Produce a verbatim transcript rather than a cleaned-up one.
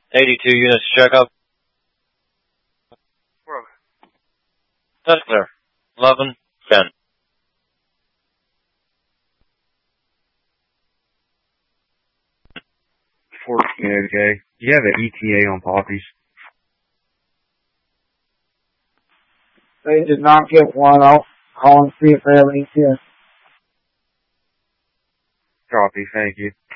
eighty-two units check up. Where? That's clear. eleven ten. fourteen, okay. Do you have an E T A on Poppies? They did not get one. I'll call and see if they have an E T A. Copy, thank you.